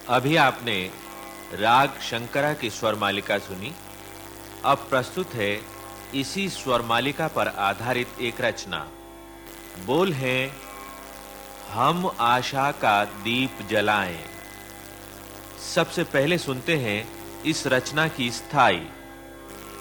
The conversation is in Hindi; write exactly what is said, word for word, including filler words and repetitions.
अभी आपने राग शंकरा की स्वर मालिका सुनी। अब प्रस्तुत है इसी स्वर मालिका पर आधारित एक रचना। बोल है हम आशा का दीप जलाएं। सबसे पहले सुनते हैं इस रचना की स्थाई